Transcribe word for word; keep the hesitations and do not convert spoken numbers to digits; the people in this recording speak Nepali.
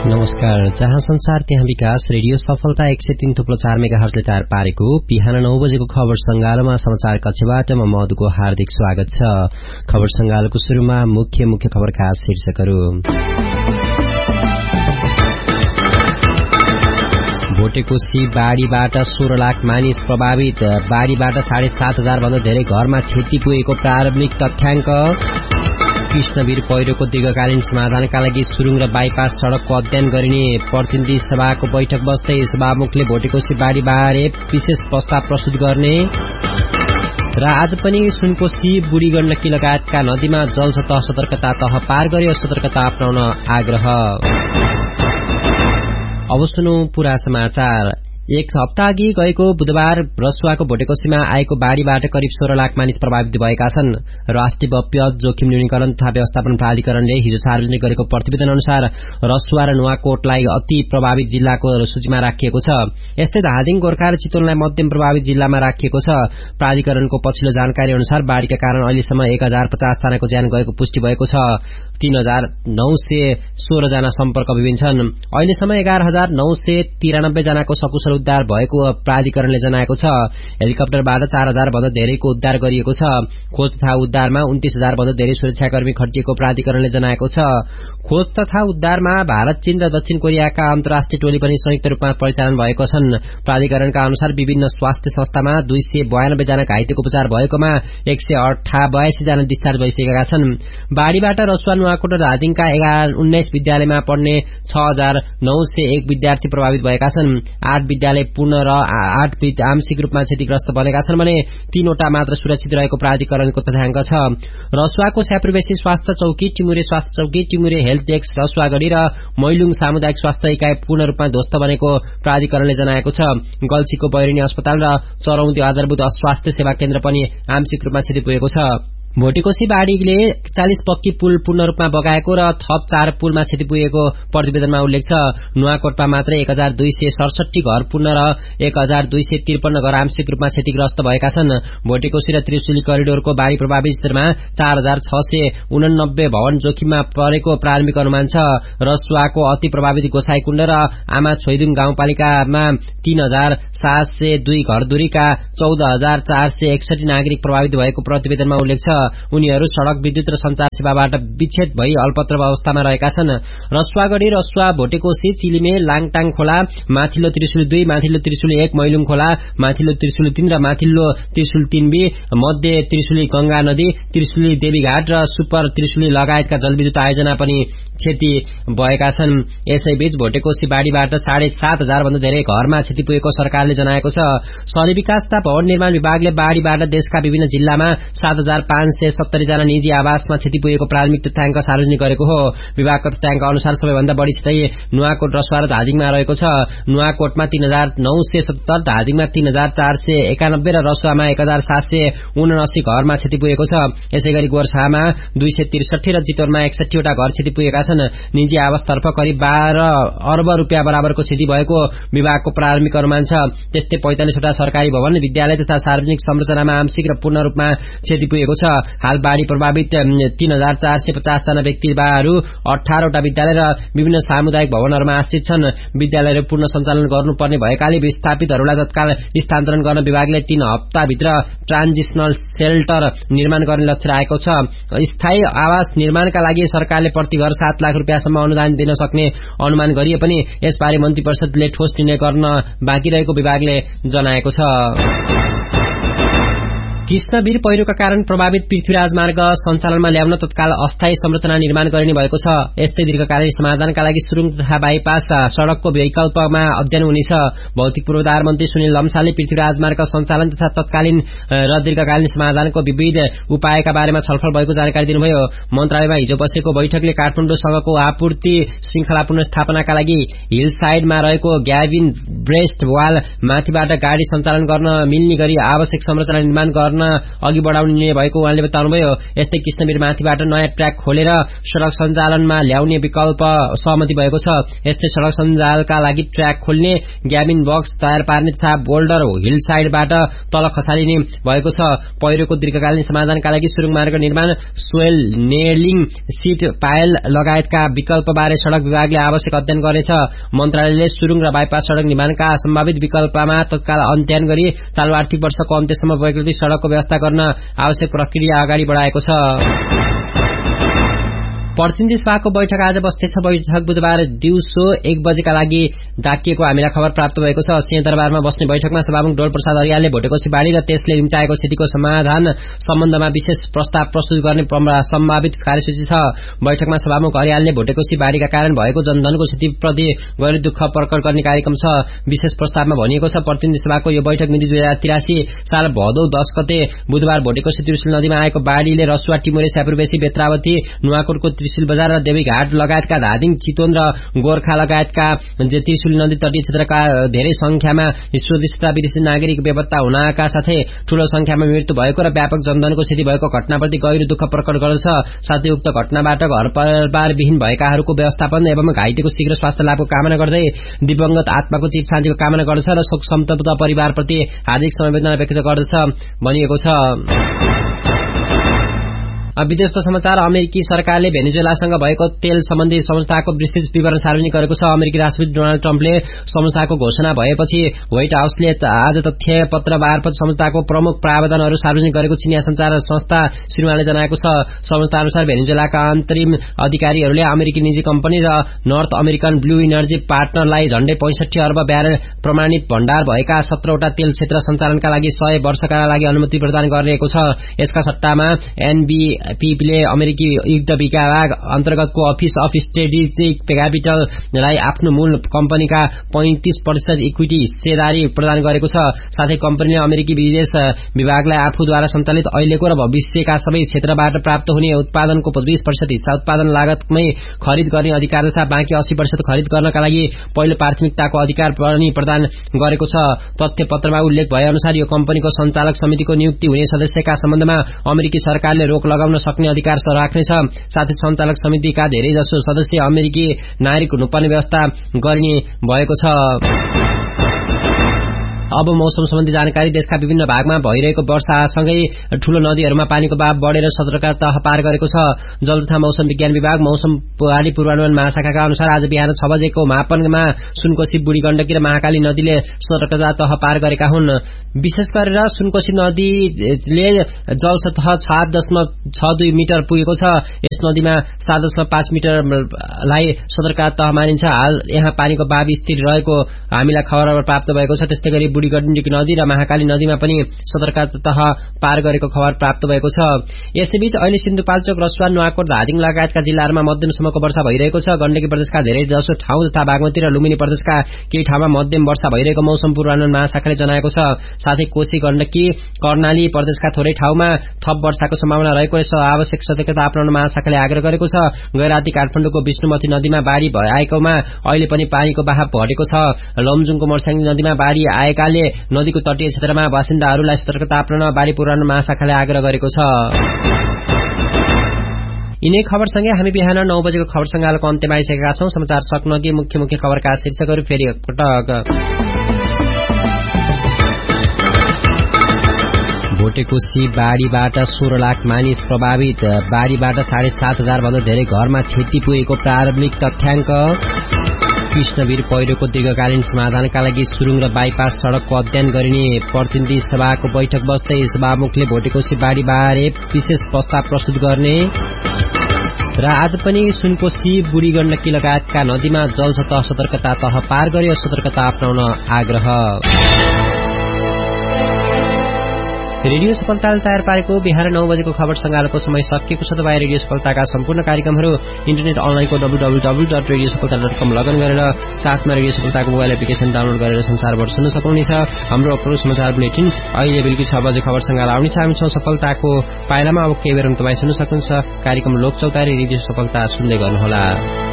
नमस्कार। जहाँ संसार त्यहाँ विकास रेडियो सफलता एक सय तीन थुप्रो चार मेगाहर्जले तयार पारेको बिहान नौ बजेको खबर संगालोमा समाचार कक्षबाट म मधुको हार्दिक स्वागत छ। खबर संगालोको शुरूमा मुख्य मुख्य खबरका शीर्षकहरू। भोटेकोशी बाढ़ीबाट सोह्र लाख मानिस प्रभावित। बाढ़ीबाट साढे सात हजार भन्दा धेरै घरमा क्षति पुगेको प्रारम्भिक तथ्याङ्क। कृष्णवीर पहिरोको दीर्घकालीन समाधानका लागि सुरुङ र बाइपास सड़कको अध्ययन गरिने प्रतिनिधि सभाको बैठक बस्दै सभामुखले भोटेकोशी बाढ़ी बारे विशेष प्रस्ताव प्रस्तुत गर्ने र आज पनि सुनकोशी बुढी गण्डकी लगायतका नदीमा जल सतह सतर्कता तह पार गर्यो सतर्कता अपनाउन आग्रह। अब सुनौ पूरा समाचार। एक हप्ता अघि गएको बुधबार रसुवाको भोटेकोशीमा आएको बाढ़ीबाट करिब सोह्र लाख मानिस प्रभावित भएका छन्। राष्ट्रिय विपद जोखिम न्यूनीकरण तथा व्यवस्थापन प्राधिकरणले हिजो सार्वजनिक गरेको प्रतिवेदन अनुसार रसुवा र नुवाकोटलाई अति प्रभावित जिल्लाको सूचीमा राखिएको छ। यस्तै धादिङ, गोर्खा र चितवनलाई मध्यम प्रभावित जिल्लामा राखिएको छ। प्राधिकरणको पछिल्लो जानकारी अनुसार बाढ़ीका कारण अहिलेसम्म एक हजार पचास जनाको ज्यान गएको पुष्टि भएको छ। तीन हजार नौ सय सोह्र जना सम्पर्क विहीन छन्। अहिलेसम्म एघार हजार नौ सय तिरानब्बे जनाको सकुशल उद्धार भएको प्राधिकरणले जनाएको छ। हेलिकप्टरबाट चार हजार भन्दा धेरैको उद्धार गरिएको छ। खोज तथा उद्धारमा उन्तीस हजार भन्दा धेरै सुरक्षाकर्मी खटिएको प्राधिकरणले जनाएको छ। खोज तथा उद्धारमा भारत, चीन र दक्षिण कोरियाका अन्तर्राष्ट्रिय टोली पनि संयुक्त रूपमा परिचालन भएको छन्। प्राधिकरणका अनुसार विभिन्न स्वास्थ्य संस्थामा दुई सय बयानब्बे जना घाइतेको उपचार भएकोमा एक सय अठा बयासी जना डिस्चार्ज भइसकेका छन्। बाढ़ीबाट रसुवा, नुवाकोट र धादिङका एघार उन्नाइस विद्यालयमा पढ्ने छ हजार नौ सय एक विद्यार्थी प्रभावित भएका छन्। आठ विद्यालय पूर्ण र आठ आंशिक रूपमा क्षतिग्रस्त बनेका छन् भने तीनवटा मात्र सुरक्षित रहेको प्राधिकरणको तथ्याङ्क छ। रसुवाको स्यापुरबेसी स्वास्थ्य चौकी, टिमुरे स्वास्थ्य चौकी, टिमुरे हेल्थ डेस्क, रसुवागढी र मैलुङ सामुदायिक स्वास्थ्य इकाइ पूर्ण रूपमा ध्वस्त बनेको प्राधिकरणले जनाएको छ। गल्छीको बैरिनी अस्पताल र चरौदी आधारभूत स्वास्थ्य सेवा केन्द्र पनि आंशिक रूपमा क्षति पुगेको छ। भोटेकोशी बाढ़ीले चालीस पक्की पुल पूर्ण रूपमा बगाएको र थप चार पुलमा क्षति पुगेको प्रतिवेदनमा उल्लेख छ। नुवाकोटमा मात्र एक हजार दुई सय सडसठी घर पूर्ण र एक हजार दुई सय त्रिपन्न घर आंशिक रूपमा क्षतिग्रस्त भएका छन्। भोटेकोशी र त्रिशुली करिडोरको बाढ़ी प्रभावित क्षेत्रमा चार हजार छ सय उननब्बे भवन जोखिममा परेको प्रारम्भिक अनुमान छ। रसुवाको अति प्रभावित गोसाईकुण्ड र आमा छोइदुङ गाउँपालिकामा तीन हजार सात सय दुई घरधुरीका चौध हजार चार सय एकसठी नागरिक प्रभावित भएको प्रतिवेदनमा उल्लेख छ। उनीहरू सड़क, विद्युत र संचार सेवाबाट विच्छेद भई अल्पत्र अवस्थामा रहेका छन्। रसुवागढी, रसुवा, भोटेकोशी, चिलिमे, लाङटाङ खोला, माथिल्लो त्रिशुली दुई, माथिल्लो त्रिशुली एक, मैलुङ खोला, माथिल्लो त्रिशुली तीन र माथिल्लो त्रिशुली तीन बी, मध्य त्रिशुली गंगा नदी, त्रिशुली देवीघाट र सुपर त्रिशुली लगायतका जलविद्युत आयोजना पनि क्षति भएका छन्। यसैबीच भोटेकोशी बाढ़ीबाट साढे सात हजार भन्दा धेरै घरमा क्षति पुगेको सरकारले जनाएको छ। शहरी विकास तथा भवन निर्माण विभागले बाढ़ीबाट देशका विभिन्न जिल्लामा सात हजार पाँच सय सत्तरी जना निजी आवासमा क्षति पुगेको प्रारम्भिक तथ्याङ्क सार्वजनिक गरेको हो। विभागको तथ्याङ्क अनुसार सबैभन्दा बढ़ी क्षति नुवाकोट, रसुवा र धादिङमा रहेको छ। नुवाकोटमा तीन हजार नौ सय सत्तर, धादिङमा तीन हजार चार सय एकानब्बे र रसुवामा एक हजार सात सय उनासी घरमा क्षति पुगेको छ। यसै गरी गोर्खामा दुई सय त्रिसठी र चितवनमा एकसठी वटा घर क्षति पुगेका छन्। निजी आवासतर्फ करिब बाह्र अर्ब रुपियाँ बराबरको क्षति भएको विभागको प्रारम्भिक अनुमान छ। त्यस्तै पैंतालिस वटा सरकारी भवन, विद्यालय तथा सार्वजनिक संरचनामा आंशिक र पूर्ण रूपमा क्षति पुगेको छ। हाल बाढ़ी प्रभावित तीन हजार चार सय पचास जना व्यक्तिहरू अठारवटा विद्यालय र विभिन्न सामुदायिक भवनहरूमा आश्रित छन्। विद्यालयहरू पूर्ण सञ्चालन गर्नुपर्ने भएकाले विस्थापितहरूलाई तत्काल स्थानान्तरण गर्न विभागले तीन हप्ताभित्र ट्रान्जिशनल सेल्टर निर्माण गर्ने लक्ष्य राखेको छ। स्थायी आवास निर्माणका लागि सरकारले प्रति घर सात लाख रुपियाँसम्म अनुदान दिन सक्ने अनुमान गरिए पनि यसबारे मन्त्री परिषदले ठोस निर्णय गर्न बाँकी रहेको विभागले जनाएको छ। कृष्णवीर पहिरोका कारण प्रभावित पृथ्वीराज मार्ग सञ्चालनमा ल्याउन तत्काल अस्थायी संरचना निर्माण गरिने भएको छ। यस्तै दीर्घकालीन समाधानका लागि सुरुङ तथा बाइपास सड़कको विकल्पमा अध्ययन हुनेछ। भौतिक पूर्वाधार मन्त्री सुनिल लम्सालले पृथ्वीराज मार्ग सञ्चालन तथा तत्कालीन र दीर्घकालीन समाधानको विविध उपायका बारेमा छलफल भएको जानकारी दिनुभयो। मन्त्रालयमा हिजो बसेको बैठकले काठमाडौँसँगको आपूर्ति श्रृंखला पुनर्स्थापनाका लागि हिलसाइडमा रहेको ग्याभिन ब्रेस्ट वाल माथिबाट गाड़ी सञ्चालन गर्न मिल्ने गरी आवश्यक संरचना निर्माण गर्न गर्न अघि बढाउने निर्णय भएको उहाँले बताउनुभयो। यस्तै कृष्णवीर माथिबाट नयाँ ट्र्याक खोलेर सड़क सञ्चालनमा ल्याउने विकल्प सहमति भएको छ। यस्तै सड़क सञ्जालका लागि ट्र्याक खोल्ने, ग्याबिन बक्स तयार पार्ने तथा बोल्डर हिलसाइडबाट तल खसालिने भएको छ। पहिरोको दीर्घकालीन समाधानका लागि सुरुङ मार्ग निर्माण, सोयल नेलिङ, सीट पायल लगायतका विकल्पबारे सड़क विभागले आवश्यक अध्ययन गर्नेछ। मन्त्रालयले सुरुङ र बाइपास सड़क निर्माणका सम्भावित विकल्पमा तत्काल अध्ययन गरी चालू आर्थिक वर्षको अन्त्यसम्म वैकल्पिक सड़कको व्यवस्था गर्न आवश्यक प्रक्रिया अगाडि बढाएको छ। प्रतिनिधि सभाको बैठक आज बस्दैछ। बैठक बुधबार दिउँसो एक बजेका लागि डाकिएको हामीलाई खबर प्राप्त भएको छ। सिंहदरबारमा बस्ने बैठकमा सभामुख डोल प्रसाद अर्यालले भोटेकोशी बाढी र त्यसले निम्त्याएको क्षतिको समाधान सम्बन्धमा विशेष प्रस्ताव प्रस्तुत गर्ने सम्भावित कार्यसूची छ। बैठकमा सभामुख अर्यालले भोटेकोशी बाढीका कारण भएको जनधनको क्षतिप्रति गहिरो दुःख प्रकट गर्ने कार्यक्रम छ। विशेष प्रस्तावमा भनिएको छ, प्रतिनिधि सभाको यो बैठक मिति दुई हजार त्रियासी साल भदौ दस गते बुधबार भोटेकोशी त्रिशुल नदीमा आएको बाढीले रसुवा, टिमुरे, स्यापुरबेसी, बेत्रावती, नुवाकोटको त्रिशुल बजार र देवीघाट लगायतका धादिङ, चितवन र गोर्खा लगायतका त्रिशुल नदी तटीय क्षेत्रका धेरै संख्यामा स्वदेशी तथा विदेशी नागरिक बेपत्ता हुनका साथै ठूलो संख्यामा मृत्यु भएको र व्यापक जनधनको क्षति भएको घटनाप्रति गहिरो दुःख प्रकट गर्दछ। साथै उक्त घटनाबाट घर परिवारविहीन भएकाहरूको व्यवस्थापन एवं घाइतेको शीघ्र स्वास्थ्य लाभको कामना गर्दै दिवंगत आत्माको चिर शान्तिको कामना गर्दछ र शोक सन्तप्त परिवारप्रति हार्दिक समवेदना व्यक्त गर्दछ भनिएको छ। विदेशको समाचार। अमेरिकी सरकारले भेनेजुएलासँग भएको तेल सम्बन्धी संस्थाको विस्तृत विवरण सार्वजनिक गरेको छ। अमेरिकी राष्ट्रपति डोनाल्ड ट्रम्पले संस्थाको घोषणा भएपछि व्हाइट हाउसले आज तथ्य पत्र मार्फत संस्थाको प्रमुख प्रावधानहरू सार्वजनिक गरेको चिनिया संचार संस्था सिन्हुवाले जनाएको छ। संस्था अनुसार भेनेजुएलाका अन्तरिम अधिकारीहरूले अमेरिकी निजी कम्पनी र नर्थ अमेरिकन ब्लू इनर्जी पार्टनरलाई झण्डै पैंसठी अर्ब ब्यारेल प्रमाणित भण्डार भएका सत्रवटा तेल क्षेत्र सञ्चालनका लागि सय वर्षका लागि अनुमति प्रदान गरिएको छ। यसका सट्टामा एनबी पीले अमेरिकी युद्ध विभाग अन्तर्गतको अफिस अफ स्ट्रेटेजिक क्यापिटललाई आफ्नो मूल कम्पनीका पैंतीस प्रतिशत इक्विटी हिस्सेदारी प्रदान गरेको छ। साथै कम्पनीले अमेरिकी विदेश विभागलाई आफूद्वारा सञ्चालित अहिलेको र भविष्यका सबै क्षेत्रबाट प्राप्त हुने उत्पादनको बीस प्रतिशत हिस्सा उत्पादन लागतमै खरिद गर्ने अधिकार तथा बाँकी अस्सी प्रतिशत खरिद गर्नका लागि पहिलो प्राथमिकताको अधिकार पनि प्रदान गरेको छ। तथ्य पत्रमा उल्लेख भए अनुसार यो कम्पनीको सञ्चालक समितिको नियुक्ति हुने सदस्यका सम्बन्धमा अमेरिकी सरकारले रोक लगाउन सक्ने अधिकार राख्नेछ। साथै सञ्चालक समितिका धेरै जसो सदस्य अमेरिकी नागरिक हुनुपर्ने व्यवस्था गर्ने भएको छ। अब मौसम सम्बन्धी जानकारी। देशका विभिन्न भागमा भइरहेको वर्षासँगै ठूलो नदीहरूमा पानीको बहाव बढेर सतर्कता तह पार गरेको छ। जल तथा मौसम विज्ञान विभाग मौसम प्रणाली पूर्वानुमान महाशाखाका अनुसार आज बिहान छ बजेको मापनमा सुनकोशी, बुढी गण्डकी र महाकाली नदीले सतर्कता तह पार गरेका हुन्। विशेष गरेर सुनकोशी नदीले जलसतह सात दशमलव छ दुई मिटर पुगेको छ। यस नदीमा सात दशमलव पाँच मिटरलाई सतर्कता तह मानिन्छ। हाल यहाँ पानीको बहाव स्थिर रहेको हामीलाई खबर प्राप्त भएको छ। त्यस्तै गरी बुढी गण्डकी नदी र महाकाली नदीमा पनि सतर्कता तह पार गरेको खबर प्राप्त भएको छ। यसैबीच अहिले सिन्धुपाल्चोक, रसुवा, नुवाकोट, धादिङ लगायतका जिल्लाहरूमा मध्यमसम्मको वर्षा भइरहेको छ। गण्डकी प्रदेशका धेरै जसो ठाउँ तथा बागमती र लुम्बिनी प्रदेशका केही ठाउँमा मध्यम वर्षा भइरहेको मौसम पूर्वानुमान महाशाखाले जनाएको छ। साथै कोशी, गण्डकी, कर्णाली प्रदेशका थोरै ठाउँमा थप वर्षाको सम्भावना रहेको र आवश्यक सतर्कता अपनाउन महाशाखाले आग्रह गरेको छ। गैराती काठमाडौँको विष्णुमती नदीमा बाढी आएकोमा अहिले पनि पानीको बहाव घटेको छ। लमजुङको मर्स्याङ नदीमा बाढी आएकाले नदीको तटीय क्षेत्रमा बासिन्दाहरूलाई सतर्कता अपनाउन बाढी पूर्वानुमान महाशाखाले आग्रह गरेको छ। यिनै खबरसँगै हामी बिहान नौ बजेको खबर संगालको अन्त्यमा आइसकेका छौं। समाचार सक्नअघि मुख्य मुख्य खबरका शीर्षकहरू फेरि एकपटक। भोटेकोशी बाढीबाट सोह्र लाख मानिस प्रभावित। बाढीबाट साढे सात हजार भन्दा धेरै घरमा क्षति पुगेको प्रारम्भिक तथ्याङ्क। कृष्णवीर पहिरोको दीर्घकालीन समाधानका लागि सुरुङ र बाइपास सड़कको अध्ययन गरिने प्रतिनिधि सभाको बैठक बस्दै सभामुखले भोटेकोशी बाढीबारे विशेष प्रस्ताव प्रस्तुत गर्ने र आज पनि सुनकोशी, बुढी गण्डकी लगायतका नदीमा जलसतह सतर्कता तह पार गरी सतर्कता अपनाउन आग्रह। रेडियो सफलताले तयार पारेको बिहान नौ बजेको खबर संगालको समय सकिएको छ। तपाईँ रेडियो सफलताका सम्पूर्ण कार्यक्रमहरू इन्टरनेट अनलाइनको W W W dot radio सफलता डट कम लगइन गरेर साथमा रेडियो सफलताको मोबाइल एप्लिकेशन डाउनलोड गरेर संसारभर सुन्न सक्नुहुनेछ। हाम्रो अप्रो समाचार बुलेटिन अहिले बेलुकी छ बजे खबर संगाल आउनेछ। हामी छौं सफलताको पाइलामा। अब केही बेरमा तपाईँ सुन्न सक्नुहुन्छ कार्यक्रम लोक चौतारी। रेडियो सफलता सुन्दै गर्नुहोला।